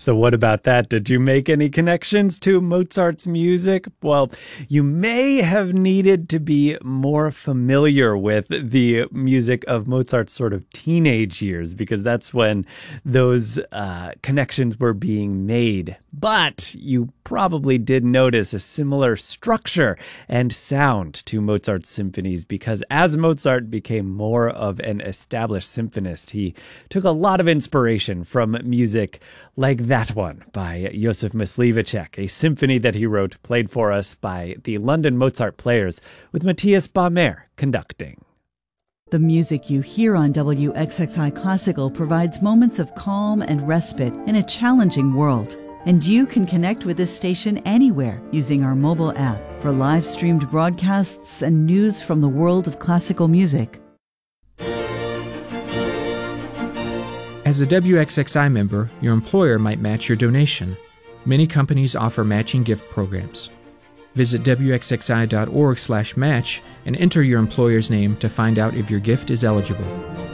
So what about that? Did you make any connections to Mozart's music? Well, you may have needed to be more familiar with the music of Mozart's sort of teenage years, because that's when those connections were being made. But you probably did notice a similar structure and sound to Mozart's symphonies, because as Mozart became more of an established symphonist, he took a lot of inspiration from music like that one by Josef Myslivacek, a symphony that he wrote, played for us by the London Mozart Players, with Matthias Baumer conducting. The music you hear on WXXI Classical provides moments of calm and respite in a challenging world. And you can connect with this station anywhere using our mobile app for live-streamed broadcasts and news from the world of classical music. As a WXXI member, your employer might match your donation. Many companies offer matching gift programs. Visit WXXI.org/match and enter your employer's name to find out if your gift is eligible.